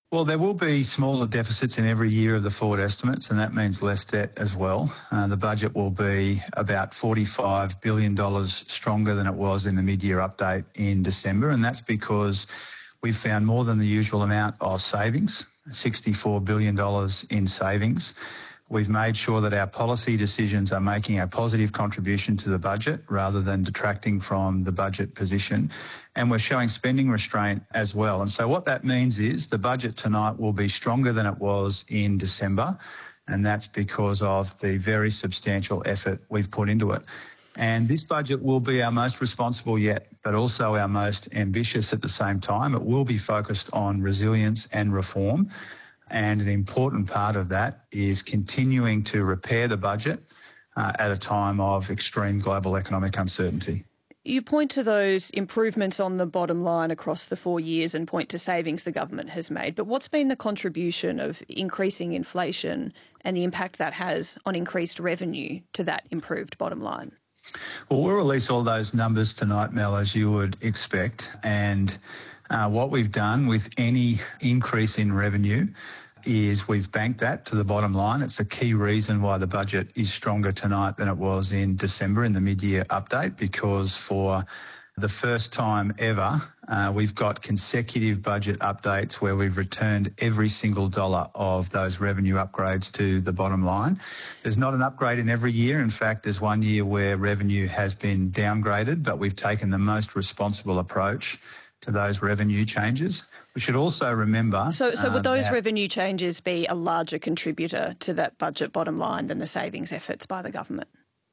Well, there will be smaller deficits in every year of the forward estimates, and that means less debt as well. The budget will be about $45 billion stronger than it was in the mid-year update in December, and that's because we've found more than the usual amount of savings, $64 billion in savings. We've made sure that our policy decisions are making a positive contribution to the budget rather than detracting from the budget position. And we're showing spending restraint as well. And so what that means is the budget tonight will be stronger than it was in December. And that's because of the very substantial effort we've put into it. And this budget will be our most responsible yet, but also our most ambitious at the same time. It will be focused on resilience and reform. And an important part of that is continuing to repair the budget at a time of extreme global economic uncertainty. You point to those improvements on the bottom line across the 4 years and point to savings the government has made. But what's been the contribution of increasing inflation and the impact that has on increased revenue to that improved bottom line? Well, we'll release all those numbers tonight, Mel, as you would expect. And what we've done with any increase in revenue is we've banked that to the bottom line. It's a key reason why the budget is stronger tonight than it was in December in the mid-year update, because for the first time ever, we've got consecutive budget updates where we've returned every single dollar of those revenue upgrades to the bottom line. There's not an upgrade in every year. In fact, there's 1 year where revenue has been downgraded, but we've taken the most responsible approach to those revenue changes. We should also remember... So would those revenue changes be a larger contributor to that budget bottom line than the savings efforts by the government?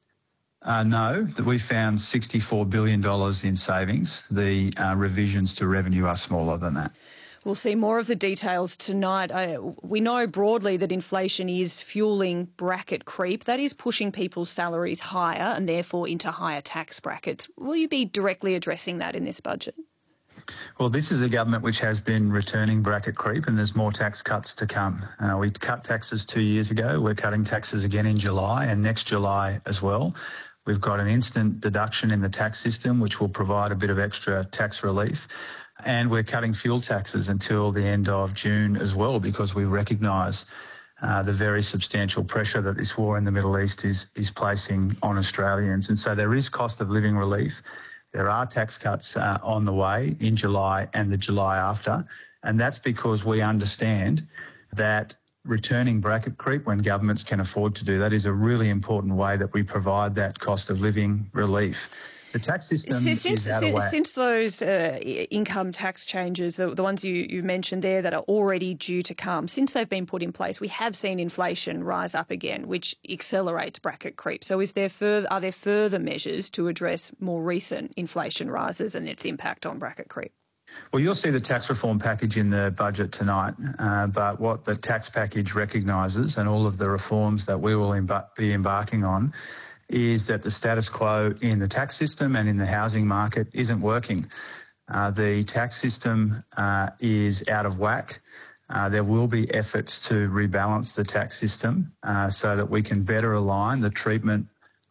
No, we found $64 billion in savings. The revisions to revenue are smaller than that. We'll see more of the details tonight. We know broadly that inflation is fuelling bracket creep. That is pushing people's salaries higher and therefore into higher tax brackets. Will you be directly addressing that in this budget? Well, this is a government which has been returning bracket creep, and there's more tax cuts to come. We cut taxes 2 years ago. We're cutting taxes again in July and next July as well. We've got an instant deduction in the tax system, which will provide a bit of extra tax relief. And we're cutting fuel taxes until the end of June as well, because we recognise the very substantial pressure that this war in the Middle East is placing on Australians. And so there is cost of living relief. There are tax cuts on the way in July and the July after, and that's because we understand that returning bracket creep when governments can afford to do that is a really important way that we provide that cost of living relief. The tax system is out of whack. Since those income tax changes, the ones you mentioned there that are already due to come, since they've been put in place, we have seen inflation rise up again, which accelerates bracket creep. So are there further measures to address more recent inflation rises and its impact on bracket creep? Well, you'll see the tax reform package in the budget tonight, but what the tax package recognises and all of the reforms that we will be embarking on is that the status quo in the tax system and in the housing market isn't working. The tax system is out of whack. There will be efforts to rebalance the tax system so that we can better align the treatment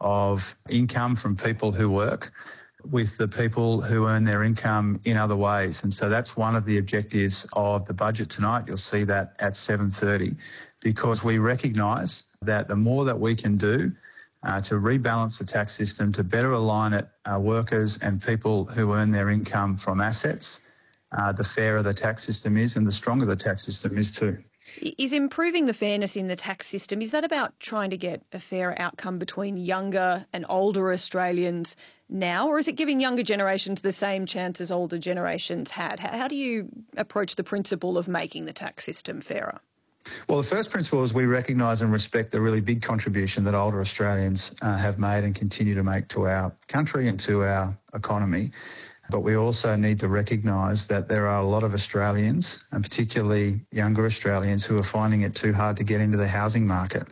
of income from people who work with the people who earn their income in other ways. And so that's one of the objectives of the budget tonight. You'll see that at 7:30, because we recognise that the more that we can do to rebalance the tax system, to better align it, workers and people who earn their income from assets, the fairer the tax system is and the stronger the tax system is too. Is improving the fairness in the tax system, is that about trying to get a fairer outcome between younger and older Australians now, or is it giving younger generations the same chance as older generations had? How do you approach the principle of making the tax system fairer? Well, the first principle is we recognise and respect the really big contribution that older Australians have made and continue to make to our country and to our economy. But we also need to recognise that there are a lot of Australians, and particularly younger Australians, who are finding it too hard to get into the housing market.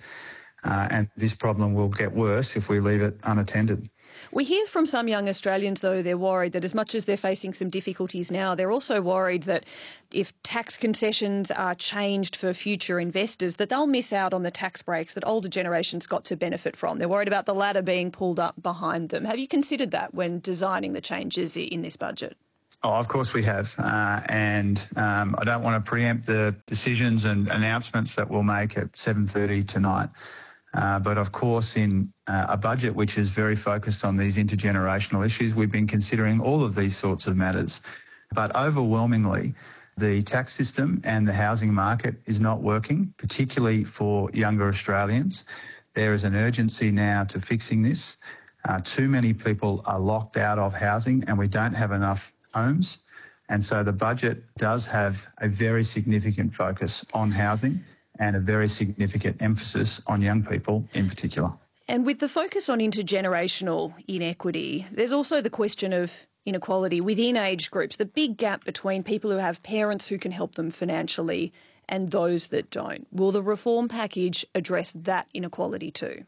And this problem will get worse if we leave it unattended. We hear from some young Australians, though, they're worried that as much as they're facing some difficulties now, they're also worried that if tax concessions are changed for future investors, that they'll miss out on the tax breaks that older generations got to benefit from. They're worried about the ladder being pulled up behind them. Have you considered that when designing the changes in this budget? Oh, of course we have. And I don't want to preempt the decisions and announcements that we'll make at 7:30 tonight. But of course, in a budget which is very focused on these intergenerational issues, we've been considering all of these sorts of matters. But overwhelmingly, the tax system and the housing market is not working, particularly for younger Australians. There is an urgency now to fixing this. Too many people are locked out of housing and we don't have enough homes. And so the budget does have a very significant focus on housing and a very significant emphasis on young people in particular. And with the focus on intergenerational inequity, there's also the question of inequality within age groups, the big gap between people who have parents who can help them financially and those that don't. Will the reform package address that inequality too?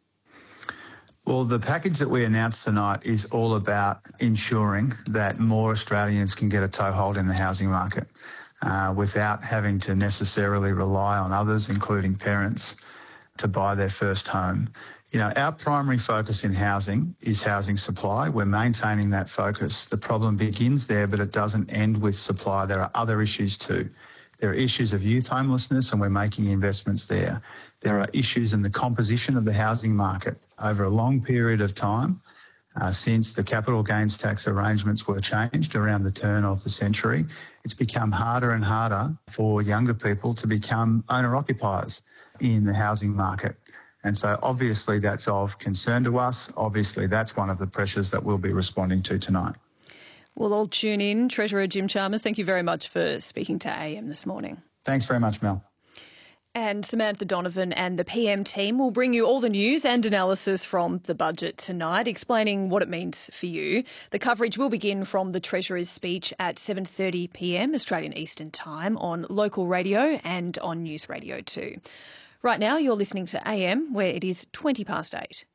Well, the package that we announced tonight is all about ensuring that more Australians can get a toehold in the housing market without having to necessarily rely on others, including parents, to buy their first home. You know, our primary focus in housing is housing supply. We're maintaining that focus. The problem begins there, but it doesn't end with supply. There are other issues too. There are issues of youth homelessness, and we're making investments there. There are issues in the composition of the housing market over a long period of time since the capital gains tax arrangements were changed around the turn of the century. It's become harder and harder for younger people to become owner-occupiers in the housing market. And so obviously that's of concern to us. Obviously that's one of the pressures that we'll be responding to tonight. We'll all tune in. Treasurer Jim Chalmers, thank you very much for speaking to AM this morning. Thanks very much, Mel. And Samantha Donovan and the PM team will bring you all the news and analysis from the budget tonight, explaining what it means for you. The coverage will begin from the Treasurer's speech at 7:30 p.m. Australian Eastern Time on local radio and on News Radio 2. Right now, you're listening to AM, where it is 20 past 8.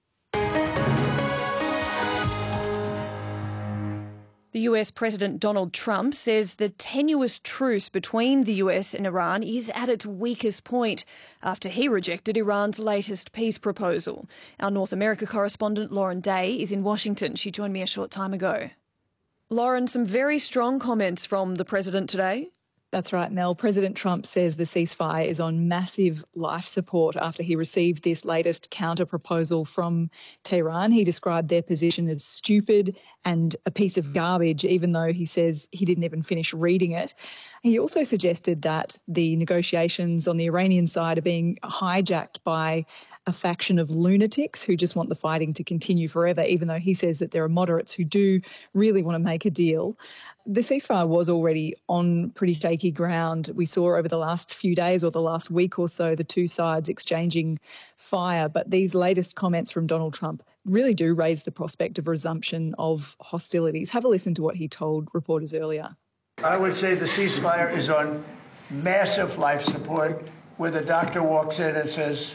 The US President Donald Trump says the tenuous truce between the US and Iran is at its weakest point after he rejected Iran's latest peace proposal. Our North America correspondent Lauren Day is in Washington. She joined me a short time ago. Lauren, some very strong comments from the president today. That's right, Mel. President Trump says the ceasefire is on massive life support after he received this latest counter-proposal from Tehran. He described their position as stupid and a piece of garbage, even though he says he didn't even finish reading it. He also suggested that the negotiations on the Iranian side are being hijacked by a faction of lunatics who just want the fighting to continue forever, even though he says that there are moderates who do really want to make a deal. The ceasefire was already on pretty shaky ground. We saw over the last few days or the last week or so the two sides exchanging fire. But these latest comments from Donald Trump really do raise the prospect of resumption of hostilities. Have a listen to what he told reporters earlier. I would say the ceasefire is on massive life support, where the doctor walks in and says,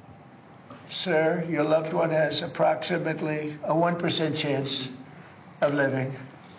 "Sir, your loved one has approximately a 1% chance of living."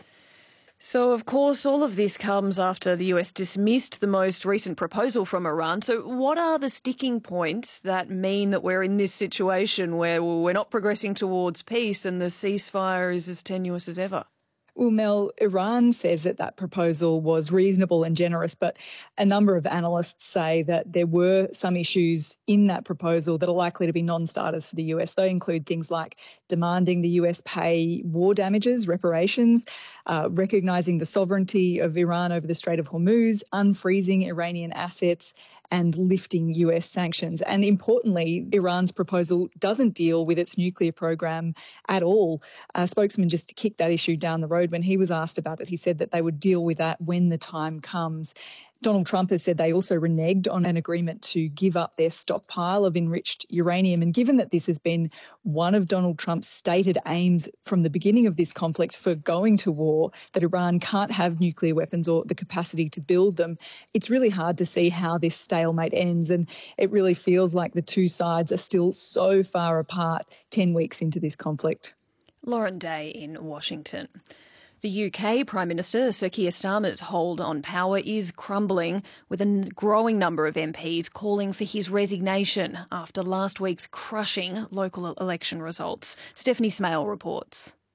So, of course, all of this comes after the US dismissed the most recent proposal from Iran. So what are the sticking points that mean that we're in this situation where we're not progressing towards peace and the ceasefire is as tenuous as ever? Well, Mel, Iran says that that proposal was reasonable and generous, but a number of analysts say that there were some issues in that proposal that are likely to be non-starters for the US. They include things like demanding the US pay war damages, reparations, recognising the sovereignty of Iran over the Strait of Hormuz, unfreezing Iranian assets, and lifting US sanctions. And importantly, Iran's proposal doesn't deal with its nuclear program at all. A spokesman just kicked that issue down the road. When he was asked about it, he said that they would deal with that when the time comes. Donald Trump has said they also reneged on an agreement to give up their stockpile of enriched uranium. And given that this has been one of Donald Trump's stated aims from the beginning of this conflict for going to war, that Iran can't have nuclear weapons or the capacity to build them, it's really hard to see how this stalemate ends. And it really feels like the two sides are still so far apart 10 weeks into this conflict. Lauren Day in Washington. The UK Prime Minister Sir Keir Starmer's hold on power is crumbling, with a growing number of MPs calling for his resignation after last week's crushing local election results. Stephanie Smale reports.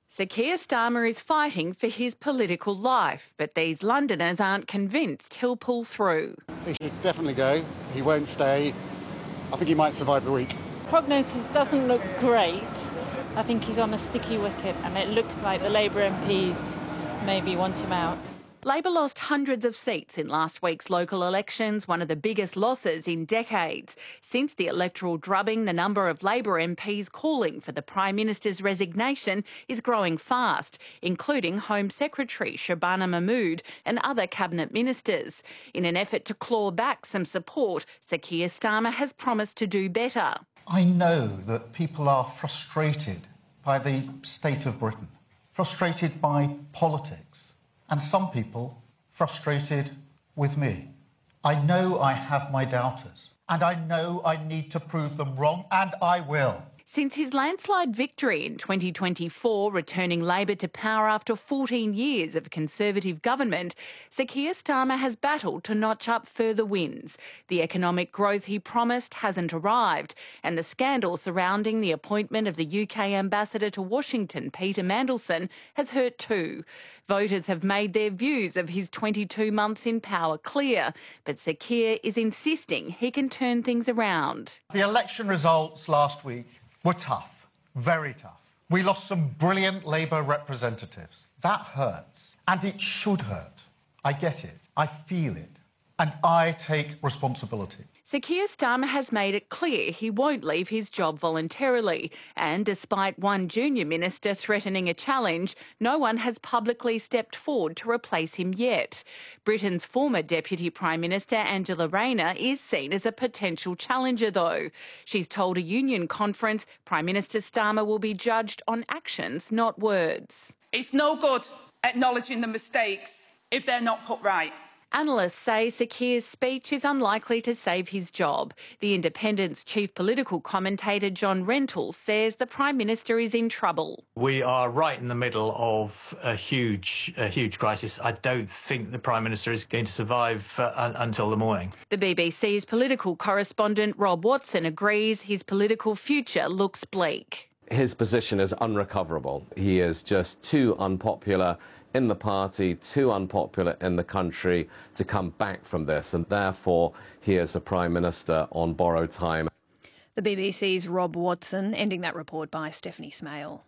Sir Keir Starmer is fighting for his political life, but these Londoners aren't convinced he'll pull through. He should definitely go. He won't stay. I think he might survive the week. Prognosis doesn't look great. I think he's on a sticky wicket, and it looks like the Labour MPs maybe want him out. Labor lost hundreds of seats in last week's local elections, one of the biggest losses in decades. Since the electoral drubbing, the number of Labor MPs calling for the Prime Minister's resignation is growing fast, including Home Secretary Shabana Mahmood and other cabinet ministers. In an effort to claw back some support, Sir Keir Starmer has promised to do better. I know that people are frustrated by the state of Britain, frustrated by politics. And some people frustrated with me. I know I have my doubters, and I know I need to prove them wrong, and I will. Since his landslide victory in 2024, returning Labor to power after 14 years of Conservative government, Sir Keir Starmer has battled to notch up further wins. The economic growth he promised hasn't arrived, and the scandal surrounding the appointment of the UK ambassador to Washington, Peter Mandelson, has hurt too. Voters have made their views of his 22 months in power clear, but Sir Keir is insisting he can turn things around. The election results last week were tough, very tough. We lost some brilliant Labour representatives. That hurts, and it should hurt. I get it, I feel it, and I take responsibility. Sir Keir Starmer has made it clear he won't leave his job voluntarily, and despite one junior minister threatening a challenge, no one has publicly stepped forward to replace him yet. Britain's former Deputy Prime Minister Angela Rayner is seen as a potential challenger though. She's told a union conference Prime Minister Starmer will be judged on actions, not words. It's no good acknowledging the mistakes if they're not put right. Analysts say Sir Keir's speech is unlikely to save his job. The Independent's chief political commentator John Rentoul says the Prime Minister is in trouble. We are right in the middle of a huge crisis. I don't think the Prime Minister is going to survive until the morning. The BBC's political correspondent Rob Watson agrees his political future looks bleak. His position is unrecoverable. He is just too unpopular in the party, too unpopular in the country to come back from this, and therefore he is a Prime Minister on borrowed time. The BBC's Rob Watson, ending that report by Stephanie Smale.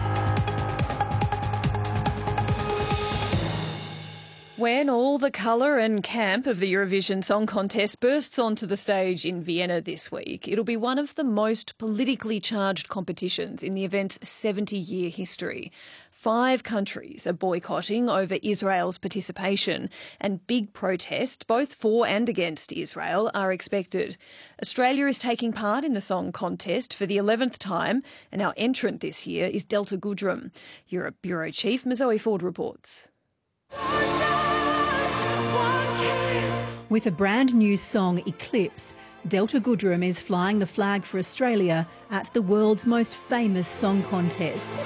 When all the colour and camp of the Eurovision Song Contest bursts onto the stage in Vienna this week, it'll be one of the most politically charged competitions in the event's 70-year history. 5 countries are boycotting over Israel's participation, and big protests, both for and against Israel, are expected. Australia is taking part in the song contest for the 11th time, and our entrant this year is Delta Goodrem. Europe Bureau Chief Mazoe Ford reports. With a brand new song, Eclipse, Delta Goodrem is flying the flag for Australia at the world's most famous song contest.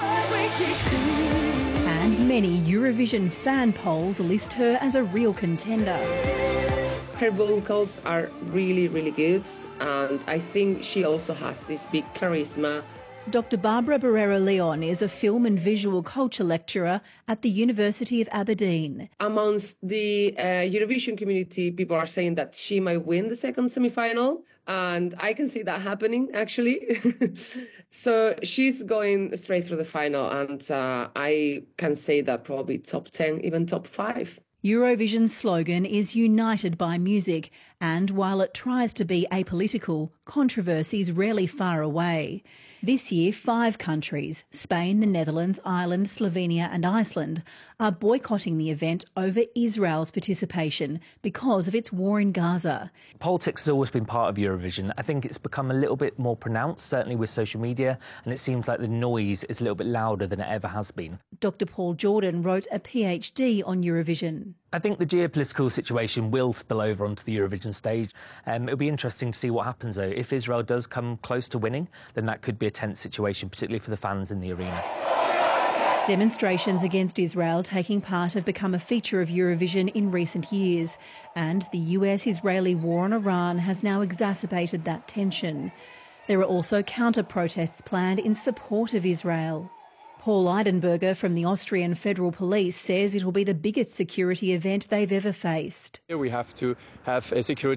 And many Eurovision fan polls list her as a real contender. Her vocals are really, really good, and I think she also has this big charisma. Dr. Barbara Barrera-Leon is a film and visual culture lecturer at the University of Aberdeen. Amongst the Eurovision community, people are saying that she might win the second semi-final, and I can see that happening, actually. So she's going straight through the final, and I can say that probably top 10, even top 5. Eurovision's slogan is United by Music, and while it tries to be apolitical, controversy's rarely far away. This year, 5 countries, Spain, the Netherlands, Ireland, Slovenia and Iceland, are boycotting the event over Israel's participation because of its war in Gaza. Politics has always been part of Eurovision. I think it's become a little bit more pronounced, certainly with social media, and it seems like the noise is a little bit louder than it ever has been. Dr. Paul Jordan wrote a PhD on Eurovision. I think the geopolitical situation will spill over onto the Eurovision stage. It'll be interesting to see what happens, though. If Israel does come close to winning, then that could be a tense situation, particularly for the fans in the arena. Demonstrations against Israel taking part have become a feature of Eurovision in recent years, and the US-Israeli war on Iran has now exacerbated that tension. There are also counter-protests planned in support of Israel. Paul Eidenberger from the Austrian Federal Police says it'll be the biggest security event they've ever faced. We have to have a security